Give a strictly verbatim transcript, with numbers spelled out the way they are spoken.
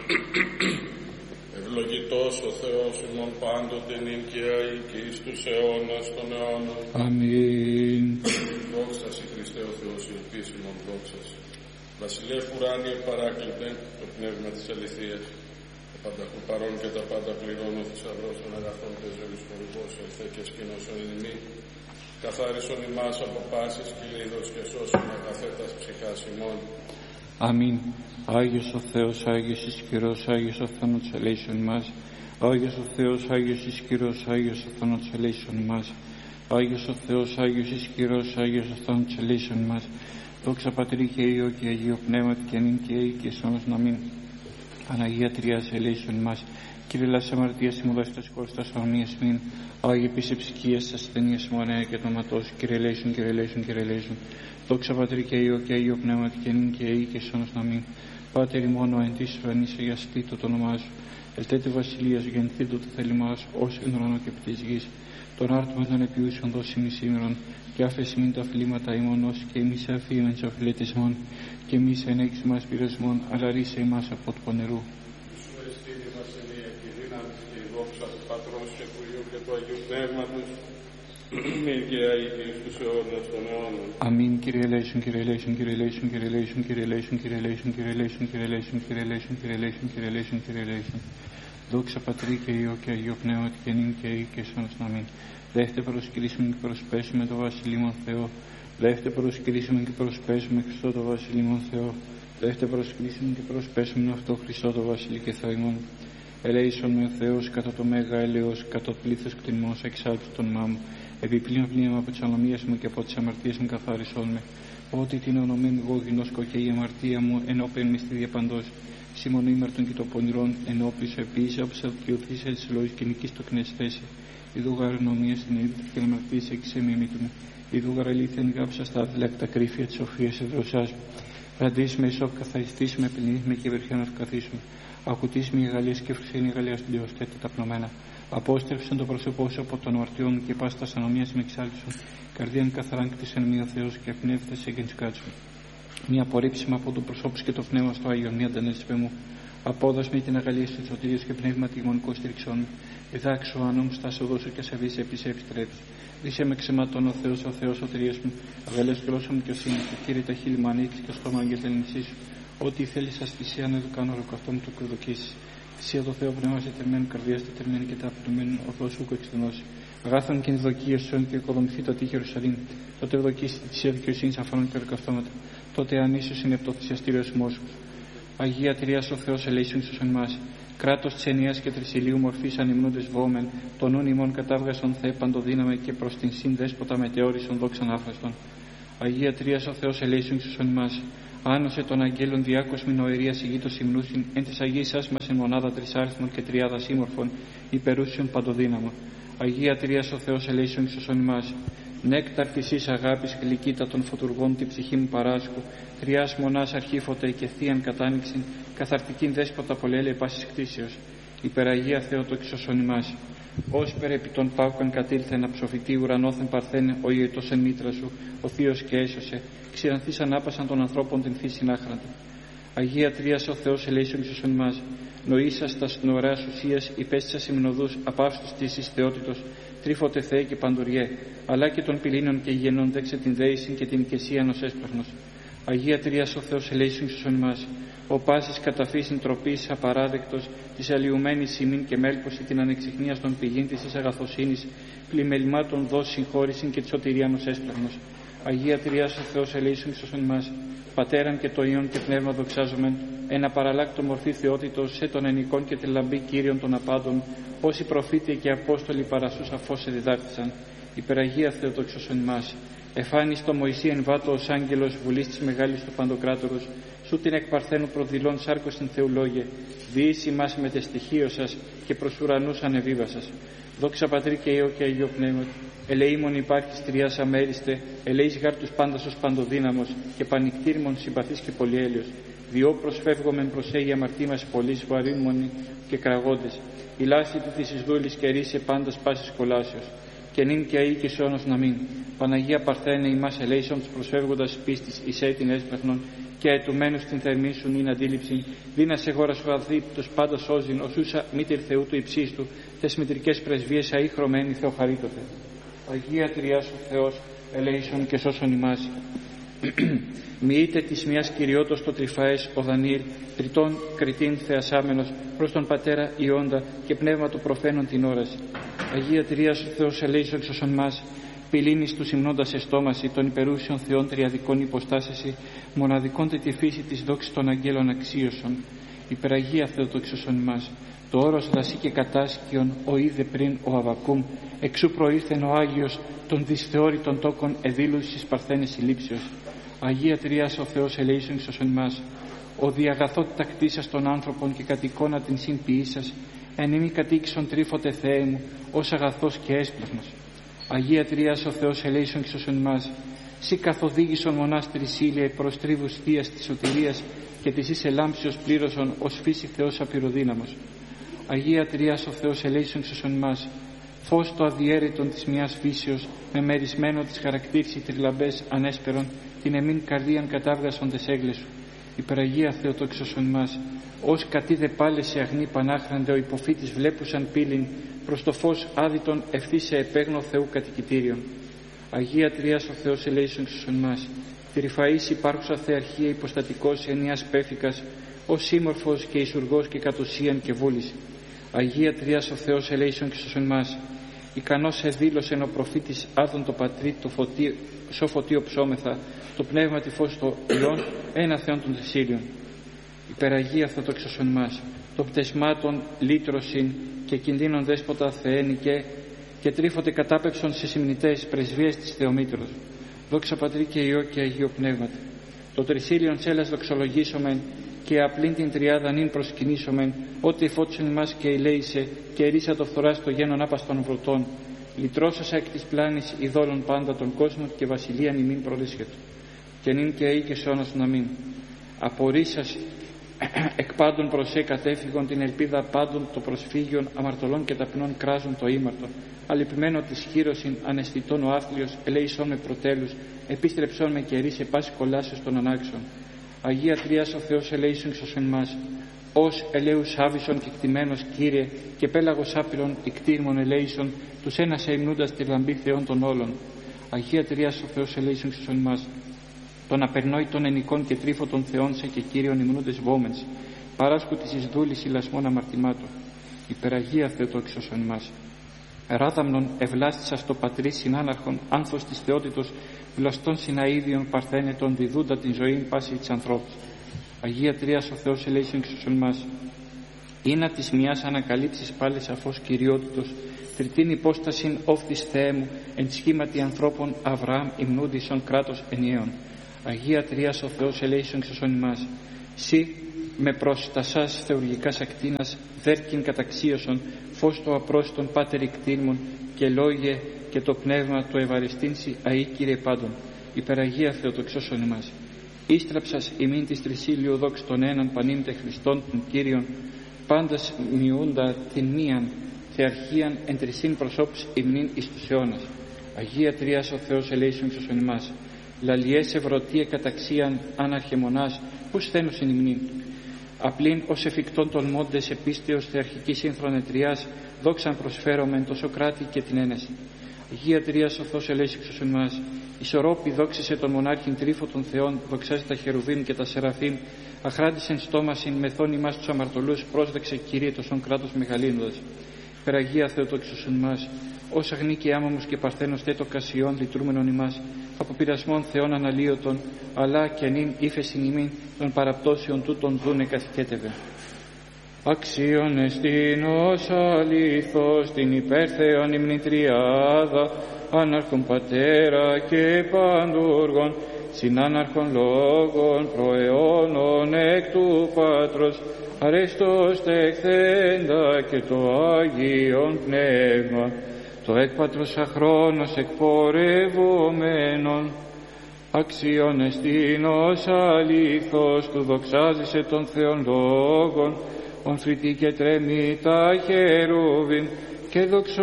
Ευλογητός ο Θεός ημών πάντοτε νυν και αεί και εις τους αιώνας των αιώνων. Αμήν. Δόξα σοι Χριστέ ο Θεός ελπίσιμον, δόξα σοι. Βασιλεύ ουράνιε παράκλητε, το πνεύμα της αληθείας, το πανταχού παρών και τα πάντα πληρώνω, θησαυρός των αγαθών και ζωής χορηγός, ελθέ και σκήνωσον εν ημί, καθάρισον ημάς από πάσης κυλίδος και σώσον αγαθέτας ψυχάς ημών. Αμήν. Άγιος ο Θεός, Άγιος ισχυρός, Άγιος ο θάνατος ελέησον ημάς. Άγιος ο Θεός, Άγιος ισχυρός, Άγιος ο θάνατος ελέησον ημάς. Άγιος ο Θεός, Άγιος ισχυρός, Άγιος ο θάνατος ελέησον ημάς. Δόξα Πατρί και Υιό και Αγίο Πνεύματι και νυν και αεί και σώνος να μην. Παναγία Τριάς ελέησον ημάς. Κύριε λάsse αμαρτίας ημουδάς τας χώρας τας αγωνίας μην. Άγιε επίσης ψυχίας ασθενείας μονέα και τοματός. Κύριε ελέησον, Κύριε ελέησον, Κύριε ελέησον. Δόξα Πατρί και Υιό και Αγίο Πνεύματι και νυν και αεί και σώνος να μην. Πάτερ ημών εν της ουρανής αγιαστήτω το όνομά σου. Ελτέτε βασιλεία σου, γεννηθήτω το θέλημά σου, ως εν ουρανό και επί της γης. Τον άρτημα των επιούσεων δώσει μη σήμερον, και άφεση μην τα φλήματα ημών, ως και εμείς αφήμεν τους αφιλέτες ημών, και εμείς εν έξι μας πειρασμών, αλλά ρίσε ημάς από του πονηρού. Σου εστίνη βασιλεία και η δύναμη και η δόξα του Πατρός και του Υιού και του Αγίου Πνεύματος, μην και αεί και εις τους αιώνας των αιώνων. Αμήν. Κύριε ελέησον, Κύριε ελέησον, Κύριε ελέησον, Κύριε ελέησον, Κύριε ελέησον, Κύριε ελέησον, Κύριε ελέησον, Κύριε ελέησον, Κύριε ελέησον, Κύριε ελέησον, Κύριε ελέησον, Κύριε ελέησον. Δόξα Πατρί και Υιό και Αγίο Πνεύματι και νυν και αεί και σώνος να μην. Δέχτε προσκυρίσουμε και προσπέσουμε το Βασιλείμον Θεό. Δέχτε προσκυρίσουμε και προσπέσουμε Χριστό το Βασιλείμον Θεό. Δέχτε προσκυρίσουμε και προσπέσουμε αυτό Χριστό το Βασιλεί και Θεό ημών. Ελέησον με ο Θεός κατά το μέγα έλεος, κατά το πλήθος κτηνμός εξάλτου τον μάμου. Επιπλέον πνεύμα από τις ανομίες μου και από τις αμαρτίες μου καθάρισόν με. Ότι την ονομένη εγώ γινώσκω και η αμαρτία μου ενώπιον μισθή διαπαντός. Σίμων ήμαρτον και το πονηρών ενώπιον επίσης όπως αδικαιωθείς έτσι λόγης και νικής το κνεσθέσει. Ιδού γάρ νομία στην ήλθη και αμαρτίες εξεμίμητου μου. Ιδού γάρ αλήθεια γάψα στα αδιλάκτα κρύφια της σοφίας ευρωσάς μου. Ραντής με ισόβ καθαριστής με πληνής με και βερχιόν αυκαθίσουμε. Ακουτής με γαλλίας και φρυσίνη γαλλίας διοστέτα τα πνωμένα. Απόστρεψαν το πρόσωπό σου από τον αμαρτιών μου και πάστα ανομίας με εξάλτησον. Καρδίαν καθαράν κτίσεν μη ο Θεός και απνεύθεσαι και ενσκάτσουν. Μη απορρίψιμα από το προσώπου και το πνεύμα στο Άγιον, μη αντανέσπε μου. Απόδος με την αγαλία σου σωτηρίας και πνεύματι ημωνικό στήριξόν μου. Διδάξω άνομ στα σοδόσου και σεβείς επίσης επιστρέψει. Δίσε με ξεματών ο Θεός, ο Θεός σωτηρίας μου. Αγαλές γλώσσα μου και οσύνη και κύριε τα χείλη μου ανοίξει και στόμα αγγελτενησή σου. Ό,τι θέλει σα θυσία να του κάνω ροκαυτό μου του κροδοκίσει. Θυσία το Θεό πνεύμα σε τερμένη καρδιά, σε τερμένη και τα απτωμένη οδό σου εξτενώσει. Αγάθων και ενδοκίε σου και οικοδομηθεί το τείχη Ιερουσαλήμ. Τότε ευδοκίσει τη θυσία δικαιοσύνη αφανών και ροκαυτώματα. Τότε αν ίσω είναι από το θυσιαστήριο σου. Αγία Τριάς ο Θεός ελέησον εις εμάς. Κράτος της ενιαίας και τρισιλίου μορφής ανυμνούντες βόμεν, τον ούν ημών κατάβγασον Θεέ παντοδύναμε και προς την συνδέσποτα μετεώρησον δόξαν άφραστον. Αγία Τριάς ο Θεός ελέησον εις εμάς. Άνωσε των αγγέλων διάκος μηνοερίας ηγείτος υμνούσιν, εν της Αγίας άσμας εν μονάδα τρισάριθμων και τριάδα σύμμορφων, υπερούσιον παντοδύναμο. Αγία Τριάς ο Θεός ελέησον εις εμάς. Νέκταρ της εις αγάπης γλυκύτα των φωτουργών τη ψυχή μου παράσκου, τριάς μονάς αρχήφωτε και θείαν κατάνοιξην, καθαρτικήν δέσποτα πολέλε πάσης κτήσεως. Υπεραγία Θεότοξη όσον ημάς. Ως περ επί των πάουκαν κατήλθεν αψοφητή ουρανόθεν παρθένε ο ιετός εν μήτρα σου, ο Θείος και έσωσε, ξηρανθείς ανάπασαν των ανθρώπων την φύσιν άχραντη. Αγία Τρίας ο Θεός ελέησον εις όσον ημάς. Νοήσας τα σνοράς ουσίας υπέστησας ημνοδούς απαύστος της εις θεότητος, τρίφωτε Θεέ και παντουριέ, αλλά και των πυλήνων και υγιενών δέξε την δέησιν και την οικεσίαν ως έσπλαχνος. Αγία Τρίας ο Θεός ελέησον εις όσον ημάς. Ο πάσης καταφύσιν τροπής απαράδεκτος, της αλλοιουμένης ημίν και μέλπωση την ανεξιχνία των πηγήν της εις αγαθοσύνης, πλημελημάτων δώσει συγχώρησιν και της σωτηρίαν ως έσπλαχνος. Αγία Τριάς ο Θεός ελέησον εις όσον ημάς. Πατέραν και το Υιόν και Πνεύμα δοξάζομεν, εν απαραλλάκτο μορφή θεότητος, σε των ενικών και τη λαμπή Κύριων των απάντων, όσοι προφήτοι και Απόστολοι παρασού σαφώς σε διδάκτησαν. Υπεραγία Θεοτόξη όσον ημάς. Εφάνης το Μωυσή εν βάτω ως άγγελος βουλής της μεγάλης του Παντοκράτορος, σου την εκ παρθένου προδηλών σάρκος στην Θεουλόγε, διήσει μας με τε στοιχείο σας και προς ουρανούς ανεβίβασας. Δόξα Πατρί και Υιό και Αγίο Πνεύμα, ελεήμων υπάρχεις Τριάς αμέριστε, ελεείς γάρ τους πάντας ως παντοδύναμος και πανικτήριμον συμπαθής και πολυέλεος. Διό προσφεύγομεν προς έγι αμαρτή μας πολλής βαρύνμονοι και κραγόντες. Η λάστη του της εις δούλης και ρίσε πάντας πάσης κολάσεως. και νυν και αεί και σε αιώνας να μην. Παναγία Παρθένε ημάς ελέησον τους προσφεύγοντας πίστης εις έτην έσπραχνον και αιτουμένους την θερμή σου νυν αντίληψη, δίνας εγώρα σου αδίπτους πάντα σώζειν, οσούσα μήτηρ Θεού του υψίστου, τες μητρικές πρεσβείες αεί χρωμένη Θεοχαρίτωθε. Αγία Τριάς ο Θεός, ελέησον και σώσον ημάς. Μοιείται της μιας κυριότος το τρυφαές ο Δανίηλ, τριτών κριτήν θεασάμενος, προς τον Πατέρα Ιόντα και πνεύμα του προφαίνων την όραση. Αγία Τριάς ο Θεός, ελέησον και σώσον ημάς. Πυλήνης του συμνώντας εστόμαση των υπερούσιων Θεών τριαδικών υποστάσεση, μοναδικών τε τη φύση της δόξης των αγγέλων αξίωσον. Υπεραγία Θεοτοξωσον ημάς. Το όρος λασί και κατάσκιον ο είδε πριν ο Αβακούμ, εξού προήλθεν ο Άγιος των δυσθεώρητων τόκων εδήλους στις παρθένες συλλήψεως. Αγία Τριάς ο Θεός, ελέησον και σώσον ημάς. Ο διαγαθότητα κτίσας των άνθρωπων και κατ' εικόνα την συμποιήσας, εν ημί κατοίκησον τρίφωτε Θεέ μου, ως αγαθός και έσπλαχνος. Αγία Τριάς ο Θεός, ελέησον και σώσον ημάς. Σύ καθοδήγησον μονάς τρισήλια προς τρίβους θείας της σωτηρίας και της εις ελάμψεως πλήρωσον ως φύση Θεός απειροδύναμος. Αγία Τριάς ο Θεός, ελέησον και σώσον ημάς. Φως το αδιέρετον της μιας φύσεως, με μερισμένο της χαρακτήρση τριλαμπές ανέσπερον, την εμήν καρδίαν κατάβγασον τες έγκλες σου. Υπεραγία Θεοτόξο σωσον ημάς. Ως κατήδε πάλε σε αγνή πανάχραντε ο υποφύτης βλέπουσαν πύλην, προς το φως άδειτον ευθύ σε επέγνω Θεού κατοικητήριον. Αγία Τριάς ο Θεός, ελέησον και σωσον ημάς. Τριφαής υπάρχουσα θεαρχία υποστατικός ενιάς πέφικας, ως σύμμορφος και ισουργός και κατ' ουσίαν και βούληση. Αγία Τριάς ο Θεός, ελέησον και σωσον ημάς. Ικανός εδήλωσεν ο προφήτης άδων το πατρί το φωτί, σω φωτίο ψώμεθα, το πνεύμα τη φως το ιόν, ένα Θεόν των θεσίλιων. Υπεραγία Θεοτόξο σωσον ημάς. Το πτεσμάτων λύτρωσιν και κινδύνων δέσποτα θεένικε και τρίφωτε κατάπευσον σε συμνητές πρεσβείες της Θεομήτρος. Δόξα Πατρί και Υιό και Αγίο Πνεύματι. Το τρισίλιον σέλας δοξολογήσομεν και απλήν την τριάδα νυν προσκυνήσομεν, ότι φώτισον ημάς και ηλέησε και ερίσα το φθορά στο γένον άπας των βρωτών. Λυτρώσασα εκ της πλάνης ειδόλων πάντα των κόσμων και βασιλείαν ημίν προλύσχετο. Και νυν και αεί και σε αιώνας να μην. Απορρίσας εκ πάντων προσέ κατέφυγον την ελπίδα πάντων το προσφύγιον αμαρτωλών και ταπεινών κράζουν το ήμαρτο. Αλυπημένο της χείρωσιν αναισθητών ο άθλιος, ελέησόν με προτέλους, επίστρεψόν με καιρή σε πάση κολάσεως των ανάξεων. Αγία Τριάς ο Θεός, ελέησον και σωσον ημάς. Ως ελέους άβυσον και κτημένος Κύριε και πέλαγος άπειρον ικτήρμων ελέησον, τους ένας αιμνούντας τη λαμπή Θεών των όλων. Αγία Τριάς ο Θεός, ελέησον και σωσον ημάς. Των απερνόητων ενικών και τρίφωτων Θεών σε και Κύριον υμνούντες βόμενς, παράσκου της εις δούλης ηλασμών αμαρτημάτων. Υπεραγία Θεοτόξο σωσον ημάς. Ράδαμνον ευλάστησας το πατρί συνάναρχον, άνθος της θεότητος, βλαστών συναΐδιων παρθένετων, διδούντα την ζωήν πάση της ανθρώπου. Αγία Τριάς ο Θεός, ελέησον και σωσον ημάς. Ήνα της μιας ανακαλύψεις πάλι σαφώς κυριότητος, τριτήν υπόστασιν όφθης Θεέ μου, εν σχήματι ανθρώπων Αβραάμ υμνούντισον κράτος ενιαίων. Αγία Τριάς ο Θεός, ελέησον και σωσον ημάς. Συ με προστασάς θεουργικάς ακτίνας δέρκιν καταξίωσον, φως το απρόσιτον πάτερ κτήρμων και λόγε και το πνεύμα του ευαριστήνσι αεί Κύριε πάντων. Υπεραγία Θεοτοξό σωσον ημάς. Ίστραψας ημίν της τρισίλιου δόξ των έναν πανίμτε Χριστών των Κύριων, πάντας μειούντα την μίαν θεαρχίαν εν τρισίν προσώπους υμνήν εις τους αιώνας. Αγία Τριάς ο Θεός, ελέησον και σωσον ημάς. Λαλιές ευρωτίε καταξίαν άναρχεμονάς, που σθένουσιν υμνήν. Απλήν ως εφικτόν τολμώντες επίστεως θεαρχικής σύνθρονετριάς, δόξαν προσφέρομεν το Σοκράτη και την ένεση. Αγία Τριάς ο Θεός, ελέησον και σωσον ημάς. Ισορρόπη δόξησε τον μονάρχην τρίφο των Θεών, δοξάζει τα χερουβίμ και τα σεραφείμ, αχράντισεν στόμασιν μεθόν ημάς τους αμαρτωλούς, πρόσδεξε Κύριε το σον κράτος μεγαλύνοντας. Υπεραγία Θεοτόξο σωσον ημάς. Ως αγνή και άμαμος και παρθένος τέτο κασιών λυτρούμενον ημάς, από πειρασμών Θεών αναλύωτων, αλλά και νυν ύφεσιν ημίν των παραπτώσεων τούτων δούνε καθηκέτευε. Αξίον εστίν ως αλήθως την υπέρθεον υμνη τριάδα, άναρχον πατέρα και παντούργων, συνάναρχον λόγων προαιώνων εκ του Πάτρος, αρέστος τεχθέντα και το Άγιον Πνεύμα, το έκπατρος αχρόνος εκπορευομένων. Αξιόν εστίν ως αλήθως του δοξάζησε των Θεών λόγων, ον φρυτή και τρέμει τα χερούβιν και δοξο